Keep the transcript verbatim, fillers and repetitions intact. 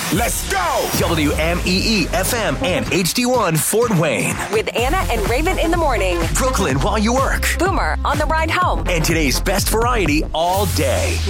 Let's go! W M E E F M and H D one Fort Wayne. With Anna and Raven in the morning. Brooklyn while you work. Boomer on the ride home. And today's best variety all day.